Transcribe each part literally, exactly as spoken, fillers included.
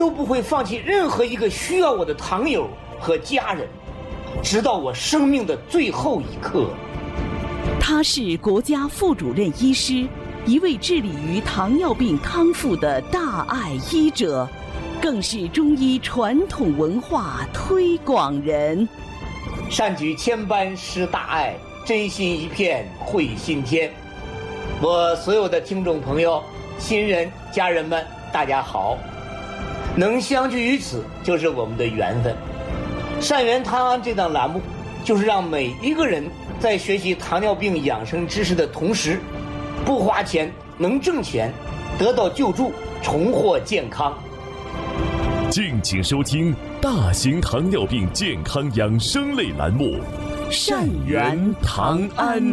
都不会放弃任何一个需要我的糖友和家人，直到我生命的最后一刻。 他是国家副主任医师，一位致力于糖尿病康复的大爱医者，更是中医传统文化推广人。 善举千般施大爱，真心一片会心天。我所有的听众朋友、亲人、家人们，大家好！能相聚于此，就是我们的缘分。善缘堂安这档栏目，就是让每一个人在学习糖尿病养生知识的同时，不花钱能挣钱，得到救助，重获健康。 敬请收听大型糖尿病健康养生类栏目《善缘堂安》。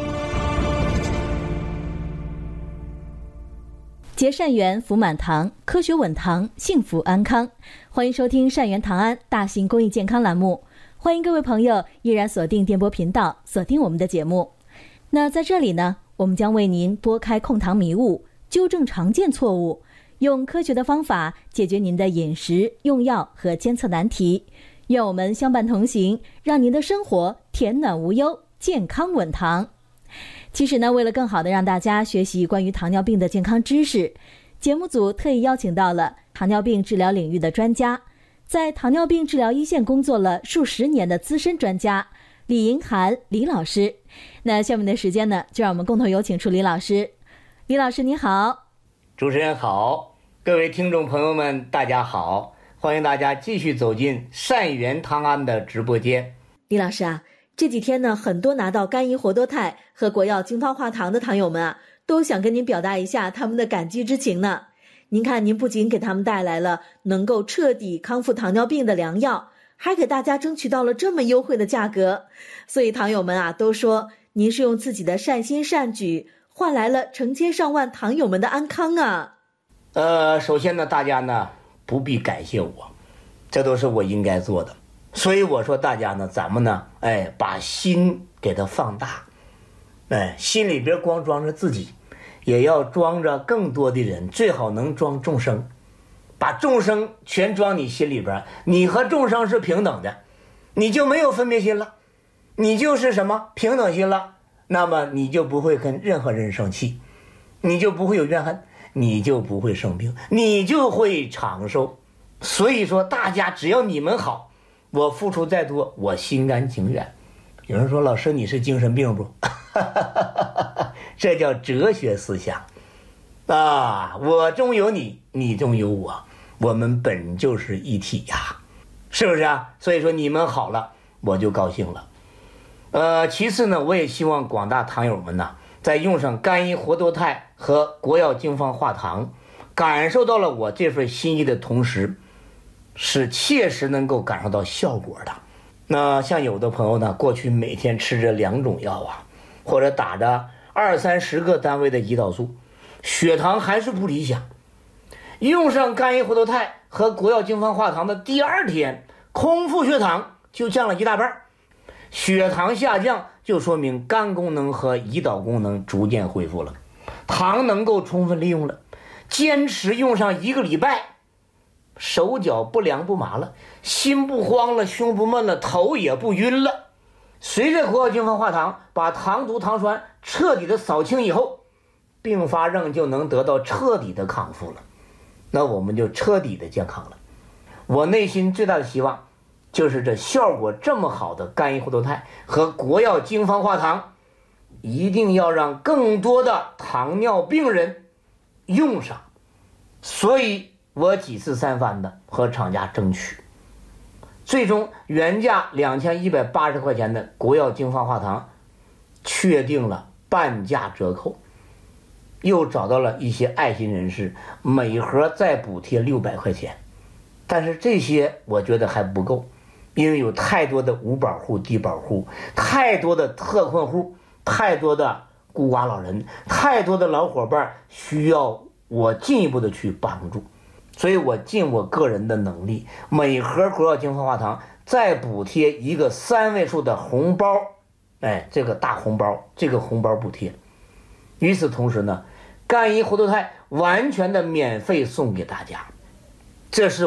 结善缘，福满堂，科学稳堂，幸福安康。欢迎收听善缘堂安大型公益健康栏目。欢迎各位朋友依然锁定电波频道，锁定我们的节目。那在这里呢，我们将为您拨开控糖迷雾，纠正常见错误，用科学的方法解决您的饮食、用药和监测难题。愿我们相伴同行，让您的生活甜暖无忧，健康稳堂。其实呢，为了更好的让大家学习关于糖尿病的健康知识，节目组特意邀请到了糖尿病治疗领域的专家，在糖尿病治疗一线工作了数十年的资深专家李银涵李老师。那下面的时间呢，就让我们共同有请出李老师。李老师你好。 主持人好，各位听众朋友们大家好，欢迎大家继续走进善缘堂安的直播间。 李老师啊，这几天呢，很多拿到肝胰活多肽和国药精方化糖的糖友们啊，都想跟您表达一下他们的感激之情呢。您看，您不仅给他们带来了能够彻底康复糖尿病的良药，还给大家争取到了这么优惠的价格，所以糖友们啊都说您是用自己的善心善举换来了成千上万糖友们的安康啊。 呃，首先呢，大家呢不必感谢我，这都是我应该做的。所以我说大家呢，咱们呢，哎，把心给它放大，哎，心里边光装着自己，也要装着更多的人，最好能装众生，把众生全装你心里边，你和众生是平等的，你就没有分别心了，你就是什么平等心了，那么你就不会跟任何人生气，你就不会有怨恨，你就不会生病，你就会长寿。所以说大家只要你们好，我付出再多，我心甘情愿。有人说老师你是精神病不？这叫哲学思想啊！我中有你，你中有我，我们本就是一体呀，是不是啊？所以说你们好了，我就高兴了。呃，其次呢，我也希望广大糖友们呢，在用上肝胰活多肽和国药精方化糖，感受到了我这份心意的同时，是切实能够感受到效果的。那像有的朋友呢，过去每天吃着两种药啊，或者打着二三十个单位的胰岛素，血糖还是不理想。用上肝胰活多肽和国药精方化糖的第二天，空腹血糖就降了一大半，血糖下降就说明肝功能和胰岛功能逐渐恢复了，糖能够充分利用了。坚持用上一个礼拜，手脚不凉不麻了，心不慌了，胸不闷了，头也不晕了。随着国药精方化糖把糖毒糖酸彻底的扫清以后，并发症就能得到彻底的康复了，那我们就彻底的健康了。我内心最大的希望就是这效果这么好的肝胰活多肽和国药精方化糖，一定要让更多的糖尿病人用上。所以我几次三番的和厂家争取，最终原价两千一百八十块钱的国药精方化糖确定了半价折扣，又找到了一些爱心人士，每盒再补贴六百块钱。但是这些我觉得还不够，因为有太多的无保户、低保户，太多的特困户，太多的孤寡老人，太多的老伙伴需要我进一步的去帮助。所以我尽我个人的能力，每盒国药精方化糖再补贴一个三位数的红包，哎，这个大红包，这个红包补贴。与此同时呢，肝胰活多肽完全的免费送给大家，这是